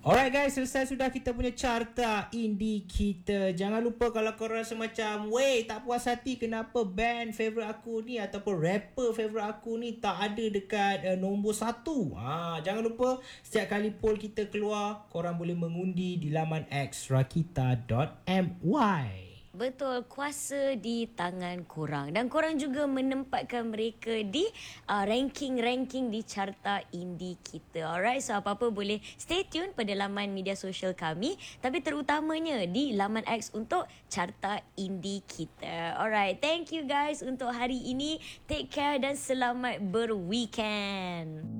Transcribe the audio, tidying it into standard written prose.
Alright guys, selesai sudah kita punya carta indie kita. Jangan lupa kalau korang rasa macam, weh, tak puas hati kenapa band favourite aku ni ataupun rapper favourite aku ni tak ada dekat nombor 1. Jangan lupa setiap kali poll kita keluar, korang boleh mengundi di laman xrakita.my. Betul, kuasa di tangan korang. Dan korang juga menempatkan mereka di ranking-ranking di carta indie kita. Alright, so apa-apa boleh stay tune pada laman media sosial kami. Tapi terutamanya di laman X untuk carta indie kita. Alright, thank you guys untuk hari ini. Take care dan selamat berweekend.